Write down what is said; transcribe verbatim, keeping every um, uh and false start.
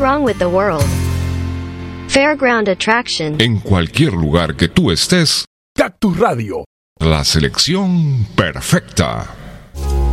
wrong with the world? Fairground Attraction. En cualquier lugar que tú estés, Cactus Radio. la selección perfecta.